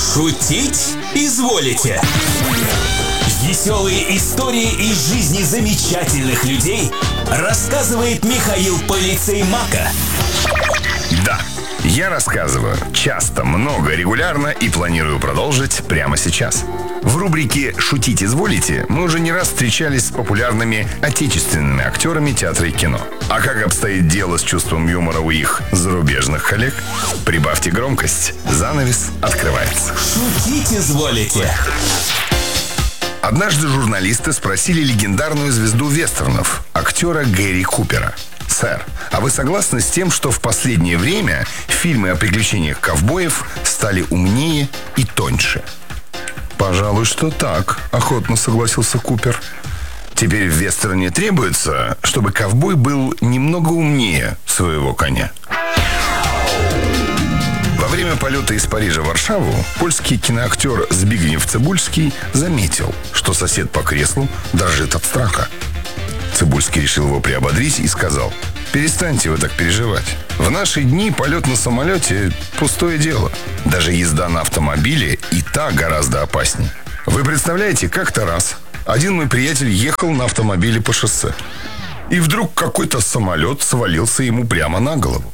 Шутить изволите. Веселые истории из жизни замечательных людей рассказывает Михаил Полицеймака. Да, я рассказываю часто, много, регулярно и планирую продолжить прямо сейчас. В рубрике «Шутить изволите» мы уже не раз встречались с популярными отечественными актерами театра и кино. А как обстоит дело с чувством юмора у их зарубежных коллег? Прибавьте громкость, занавес открывается. Шутить изволите. Однажды журналисты спросили легендарную звезду вестернов, актера Гэри Купера: «Сэр, а вы согласны с тем, что в последнее время фильмы о приключениях ковбоев стали умнее и тоньше?» «Пожалуй, что так», — охотно согласился Купер. «Теперь в вестерне требуется, чтобы ковбой был немного умнее своего коня». Во время полета из Парижа в Варшаву польский киноактер Збигнев Цыбульский заметил, что сосед по креслу дрожит от страха. Цыбульский решил его приободрить и сказал: «Перестаньте вы так переживать. В наши дни полет на самолете – пустое дело. Даже езда на автомобиле и та гораздо опаснее. Вы представляете, как-то раз один мой приятель ехал на автомобиле по шоссе. И вдруг какой-то самолет свалился ему прямо на голову».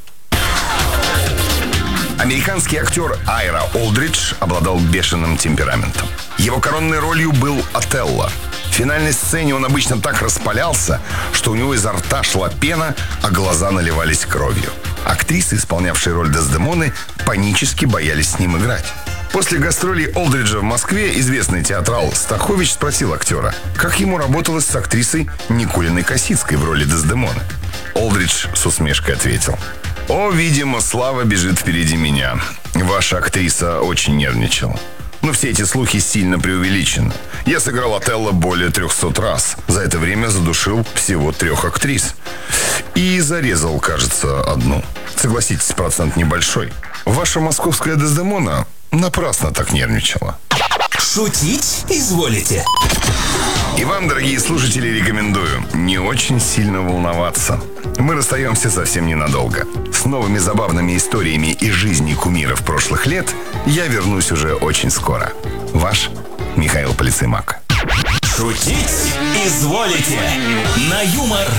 Американский актер Айра Олдридж обладал бешеным темпераментом. Его коронной ролью был Отелло. В финальной сцене он обычно так распалялся, что у него изо рта шла пена, а глаза наливались кровью. Актрисы, исполнявшие роль Дездемоны, панически боялись с ним играть. После гастролей Олдриджа в Москве известный театрал Стахович спросил актера, как ему работалось с актрисой Никулиной Косицкой в роли Дездемоны. Олдридж с усмешкой ответил: «О, видимо, слава бежит впереди меня. Ваша актриса очень нервничала. Но все эти слухи сильно преувеличены. Я сыграл Отелло более 300 раз. За это время задушил всего 3 актрис. И зарезал, кажется, одну. Согласитесь, процент небольшой. Ваша московская Дездемона напрасно так нервничала». Шутить изволите. И вам, дорогие слушатели, рекомендую не очень сильно волноваться. Мы расстаемся совсем ненадолго. С новыми забавными историями из жизни кумиров прошлых лет я вернусь уже очень скоро. Ваш Михаил Полицеймак. Шутить изволите. На юмор